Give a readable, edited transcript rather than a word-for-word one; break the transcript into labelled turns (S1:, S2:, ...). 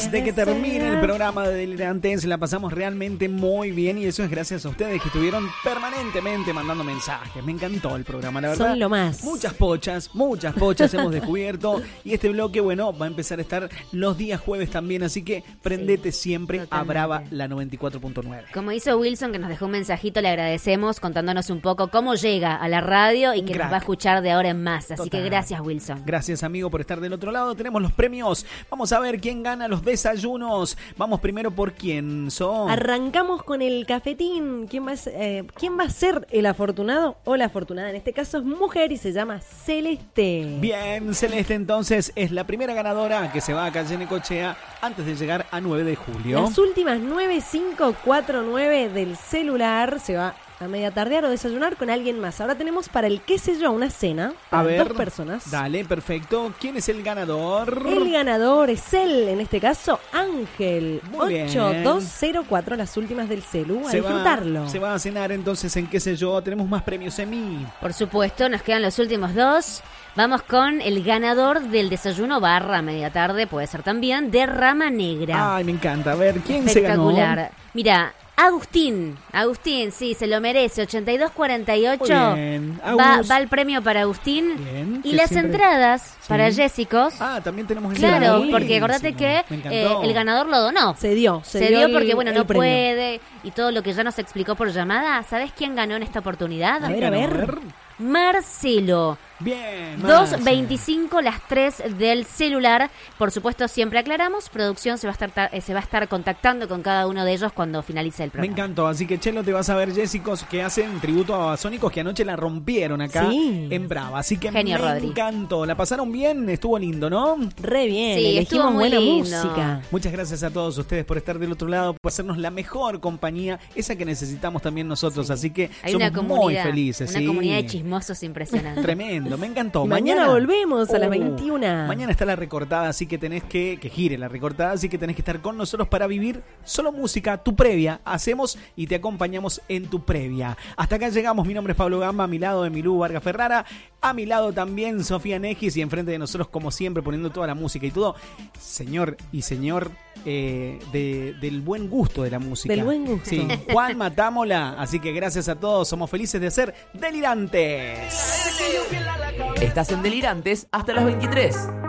S1: De que termine el programa de Delirantes, la pasamos realmente muy bien y eso es gracias a ustedes que estuvieron permanentemente mandando mensajes. Me encantó el programa, la verdad.
S2: Son lo más.
S1: Muchas pochas hemos descubierto y este bloque, bueno, va a empezar a estar los días jueves también, así que prendete siempre totalmente a Brava la 94.9.
S3: Como hizo Wilson, que nos dejó un mensajito, le agradecemos contándonos un poco cómo llega a la radio y que nos va a escuchar de ahora en más. Así que gracias, Wilson.
S1: Gracias, amigo, por estar del otro lado. Tenemos los premios. Vamos a ver quién gana los desayunos. Vamos primero por quién son.
S2: Arrancamos con el cafetín. ¿Quién va a ser el afortunado o la afortunada? En este caso es mujer y se llama Celeste.
S1: Bien, Celeste entonces es la primera ganadora que se va a Calle Necochea antes de llegar a 9 de julio.
S2: Las últimas 9549 del celular se va a media tardear o desayunar con alguien más. Ahora tenemos para el qué sé yo, una cena para dos personas.
S1: Dale, perfecto. ¿Quién es el ganador?
S2: El ganador es él, en este caso Ángel.
S1: Muy
S2: 8204, las últimas del celu. A disfrutarlo.
S1: Se va a cenar entonces en qué sé yo. Tenemos más premios en mí.
S3: Por supuesto, nos quedan los últimos dos. Vamos con el ganador del desayuno barra media tarde, puede ser también, de Rama Negra.
S1: Ay, me encanta. A ver, ¿quién se ganó?
S3: Espectacular. Mira, Agustín, sí, se lo merece, 8248.
S1: Bien.
S3: Va el premio para Agustín.
S1: Bien,
S3: y las entradas para Jessicos.
S1: También tenemos ese
S3: Claro,
S1: ganador.
S3: porque acordate que el ganador lo donó.
S2: Se dio
S3: porque, bueno, no
S2: premio.
S3: Puede. Y todo lo que ya nos explicó por llamada. ¿Sabes quién ganó en esta oportunidad?
S2: A ver.
S3: Marcelo.
S1: Bien.
S3: 225 las 3 del celular. Por supuesto, siempre aclaramos, producción se va a estar contactando con cada uno de ellos cuando finalice el programa.
S1: Me encantó, así que Chelo, te vas a ver Jessicos que hacen tributo a Sónicos que anoche la rompieron acá en Brava. Así que
S3: genio,
S1: me
S3: Rodri.
S1: encantó. ¿La pasaron bien? Estuvo lindo, ¿no?
S2: Re bien,
S3: sí,
S2: elegimos buena
S3: lindo.
S2: música.
S1: Muchas gracias a todos ustedes por estar del otro lado, por hacernos la mejor compañía, esa que necesitamos también nosotros, así que
S3: hay
S1: somos
S3: una
S1: muy felices.
S3: Una comunidad de chismosos impresionante.
S1: Tremendo, me encantó.
S2: Mañana volvemos a las 21.
S1: Mañana está la recortada, así que tenés que gire la recortada, así que tenés que estar con nosotros para vivir solo música, tu previa. Hacemos y te acompañamos en tu previa. Hasta acá llegamos, mi nombre es Pablo Gamba, a mi lado Emilú Vargas Ferrara, a mi lado también Sofía Negis y enfrente de nosotros como siempre poniendo toda la música y todo, señor del buen gusto de la música.
S2: Del buen gusto.
S1: Sí, Juan Matámola, así que gracias a todos, somos felices de ser delirantes.
S4: Estás en Delirantes hasta las 23.